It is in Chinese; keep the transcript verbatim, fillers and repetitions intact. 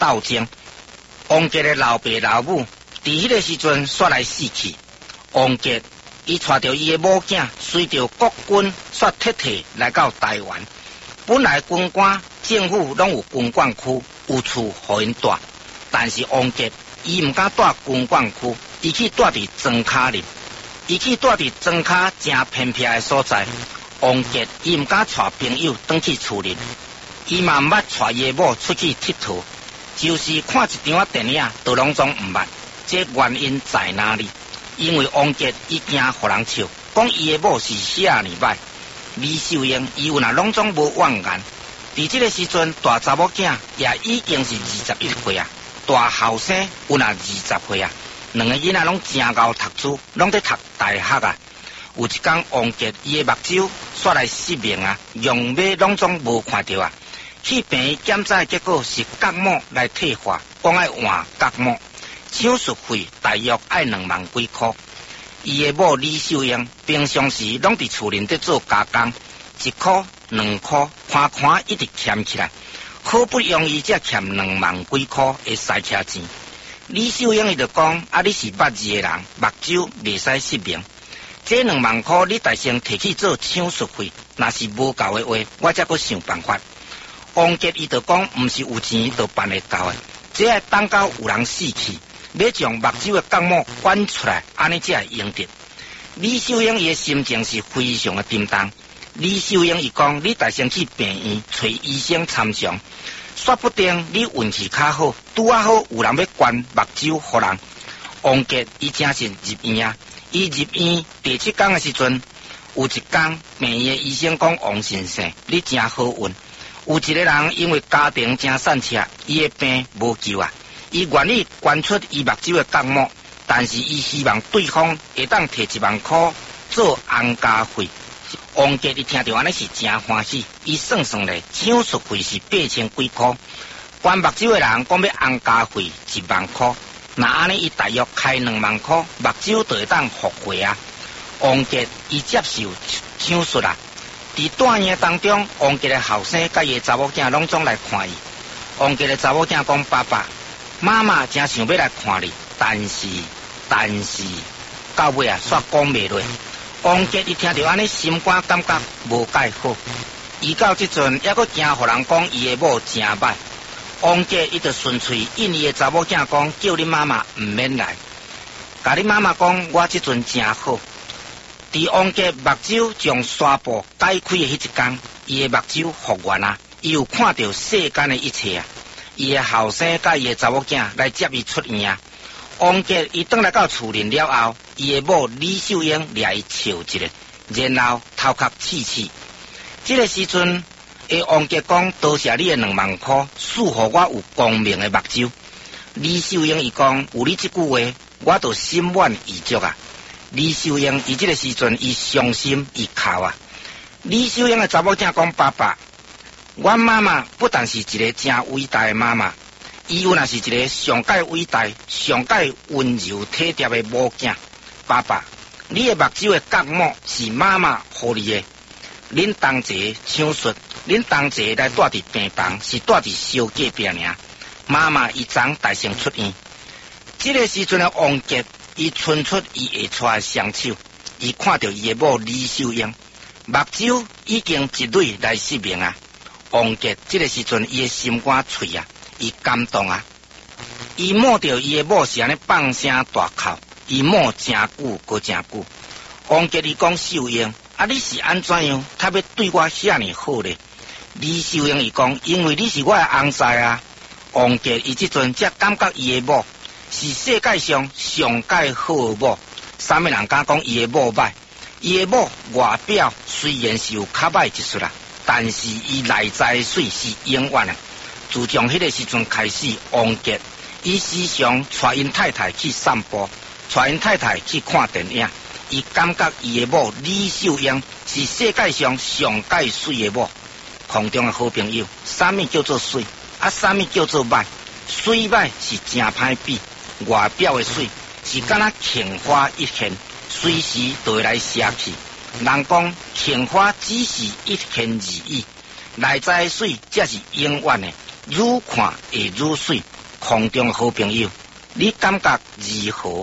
斗争。王杰的老爸老母伫迄个时阵煞来死去。王杰伊带着伊的母囝，随着国军煞撤退来到台湾。本来军官政府拢有军管区，有厝互因住，但是王杰伊毋敢住军管区，伊去住伫庄卡林。伊去住伫庄卡正偏僻的所在。王杰伊毋敢带朋友转去厝里，伊嘛毋捌带伊的某出去佚佗，就是看一场电影，都拢总毋捌。这原因在哪里？因为王杰伊惊互人笑，讲伊的某是遐尼歹。李秀英伊有若拢总无怨言。伫这个时阵，大查某囝也已经是二十一岁啊，大后生有若二十岁啊。两个囡仔拢真熬读书，拢在读大学啊。有一天，王杰伊的目睭煞来失明啊，用马拢总无看到啊。去病院检查，结果是角膜来退化，讲爱换角膜，手术费大约爱两万几块。伊的某李秀英平常时拢伫厝里在做加工，一块两块，看看一直欠起来，好不容易才欠两万几块的塞车钱。李秀英伊就讲：啊，你是捌字的人，目睭袂使失明。这两万块你大先摕去做手术费，若是无够的话，我才阁想办法。王杰伊就讲：毋是有钱就办会到的，这要等到有人死去，要将目睭的角膜管出来，安尼才会用得。李秀英伊的心情是非常的沉重。李秀英伊讲：你大先去病院找医生参详，说不定你运气较好，拄啊好有人要关目睭互人。王杰伊真是入院啊！伊入院第七天的时阵，有一天病院的医生讲：王先生，你真好运。有一个人因为家庭真散车，伊的病无救啊！伊愿意捐出伊目睭的角膜，但是伊希望对方会当摕一万块做安家费。王杰伊听到安尼是真欢喜，伊算算咧，手术费是八千几块，捐目睭的人讲要安家费一万块，那安尼伊大约开两万块，目睭就会当复回啊。王杰伊接受手术啊。伫住院当中，王杰的后生甲伊的查某囝拢总来看伊。王杰的查某囝讲：爸爸、妈妈真想要来看你，但是但是到尾啊，煞讲袂落。王杰伊听到安尼，心肝感觉无介好。伊到即阵还阁惊互人讲伊的某真歹。王杰伊就顺嘴应伊的查某囝讲：叫你妈妈毋免来，甲你妈妈讲我即阵真好。伫王杰目睭将纱布解开的迄一天，伊的目睭复原啊，伊有看到世间的一切啊。伊的后生甲伊的查某囝来接伊出院啊。王杰伊转来到厝里了后，伊的某李秀英掠伊笑一个，然后头壳刺刺。这个时阵，诶，王杰讲：多谢你的两万块，赐予我有光明的目睭。李秀英伊讲：有你这句话，我就心满意足啊。李秀英伊这个时阵伊伤心伊哭啊。李秀英的查某囝讲：爸爸，我妈妈不但是一个真伟大的妈妈，伊有若是一个上界伟大、上界温柔体贴的母囝。爸爸，你的目睭的角膜是妈妈予你的。恁同齐手术，恁同齐来住伫病房，是住伫小隔壁尔。妈妈伊昨大先出院，这个时阵的王杰。伊伸出伊下带的双手，伊看到伊的某李秀英，目睭已经一蕊来失明啊。王杰这个时阵，伊的心肝脆啊，伊感动啊，伊摸到伊的某是安尼放声大哭，伊摸真久，搁真久。王杰伊讲：秀英，啊，你是安怎样，他要对我遐尼好咧？李秀英伊讲：因为你是我的翁婿啊。王杰伊即阵才感觉伊的某。是世界上上界好的某，啥物人敢讲伊的某歹？伊的某外表虽然是有较歹一撮啦，但是伊内在的水是永远的。自从迄个时阵开始，王杰伊时常带因太太去散步，带因太太去看电影。伊感觉伊的某李秀英是世界上上界水的某。空中的好朋友，啥物叫做水？啊，啥物叫做歹？水歹是真歹比。外表的水是敢若杏花一现，随时都会来舍去。人讲杏花只是一片而已，内在的水才是永远的。 愈看会愈水。空中好朋友，你感觉如何？